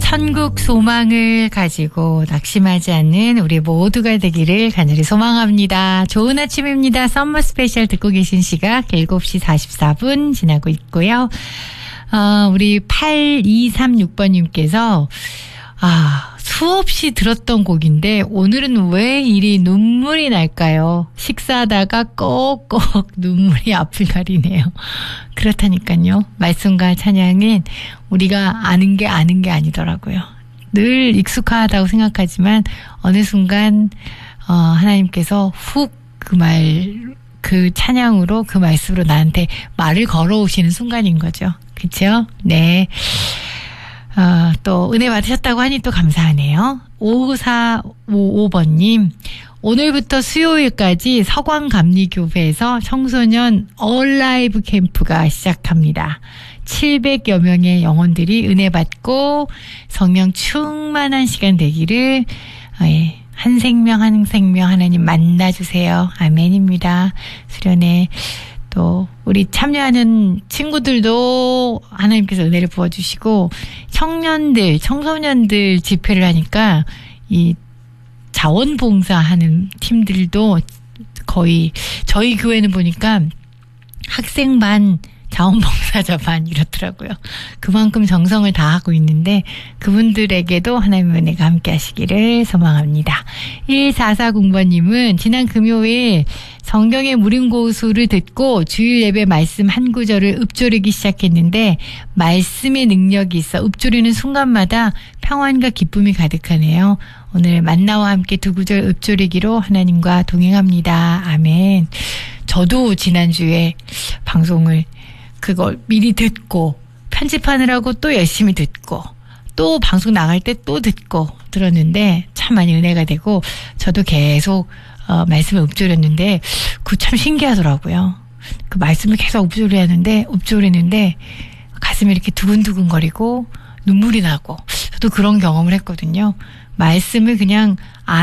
천국 소망을 가지고 낙심하지 않는 우리 모두가 되기를 간절히 소망합니다. 좋은 아침입니다. 썸머 스페셜 듣고 계신 시각 7시 44분 지나고 있고요. 우리 8236번님께서 수없이 들었던 곡인데 오늘은 왜 이리 눈물이 날까요? 식사하다가 꼭꼭 눈물이 앞을 가리네요. 그렇다니까요. 말씀과 찬양은 우리가 아는 게 아니더라고요. 늘 익숙하다고 생각하지만 어느 순간 하나님께서 훅 그 찬양으로 그 말씀으로 나한테 말을 걸어오시는 순간인 거죠. 그렇죠? 네. 또 은혜 받으셨다고 하니 또 감사하네요. 5455번님, 오늘부터 수요일까지 서광감리교회에서 청소년 얼라이브 캠프가 시작합니다. 700여 명의 영혼들이 은혜 받고 성령 충만한 시간 되기를 한 생명 한 생명 하나님 만나주세요. 아멘입니다. 수련회 또 우리 참여하는 친구들도 하나님께서 은혜를 부어주시고 청소년들 집회를 하니까 이 자원봉사하는 팀들도 거의 저희 교회는 보니까 학생반 자원봉사자반 이렇더라고요. 그만큼 정성을 다하고 있는데 그분들에게도 하나님의 은혜가 함께 하시기를 소망합니다. 1440번님은 지난 금요일 성경의 무림고수를 듣고 주일 예배 말씀 한 구절을 읊조리기 시작했는데 말씀의 능력이 있어 읊조리는 순간마다 평안과 기쁨이 가득하네요. 오늘 만나와 함께 두 구절 읊조리기로 하나님과 동행합니다. 아멘. 저도 지난주에 방송을 그걸 미리 듣고 편집하느라고 또 열심히 듣고 또 방송 나갈 때 또 듣고 들었는데 참 많이 은혜가 되고 저도 계속 말씀을 읊조렸는데 그거 참 신기하더라고요. 그 말씀을 계속 읊조리는데 가슴이 이렇게 두근두근거리고 눈물이 나고 저도 그런 경험을 했거든요. 말씀을 그냥